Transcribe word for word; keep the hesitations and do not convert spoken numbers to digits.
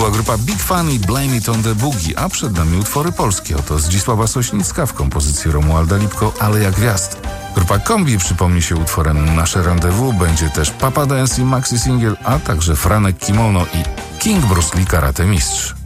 była grupa Big Fun i Blame It on the Boogie, a przed nami utwory polskie. Oto Zdzisława Sośnicka w kompozycji Romualda Lipko, Ale jak gwiazd. Grupa Kombi przypomni się utworem Nasze Rendezvous, będzie też Papa Dance i Maxi Singiel, a także Franek Kimono i King Bruce Lee Karate Mistrz.